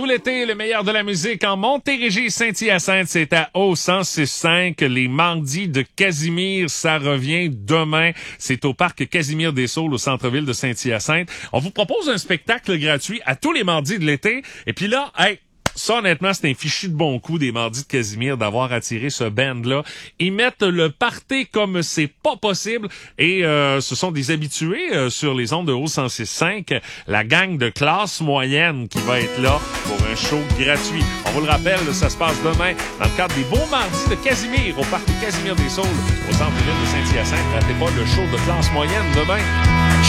tout l'été, le meilleur de la musique en Montérégie, Saint-Hyacinthe, c'est à O1065. Les mardis de Casimir, ça revient demain. C'est au parc Casimir des Saules, au centre-ville de Saint-Hyacinthe. On vous propose un spectacle gratuit à tous les mardis de l'été. Et puis là, ça, honnêtement, c'est un fichu de bon coup des mardis de Casimir d'avoir attiré ce band-là. Ils mettent le party comme c'est pas possible et ce sont des habitués sur les ondes de O1065, la gang de classe moyenne qui va être là pour un show gratuit. On vous le rappelle, ça se passe demain dans le cadre des beaux mardis de Casimir au parc Casimir des Saules, au centre-ville de Saint-Hyacinthe. Ratez pas le show de classe moyenne demain.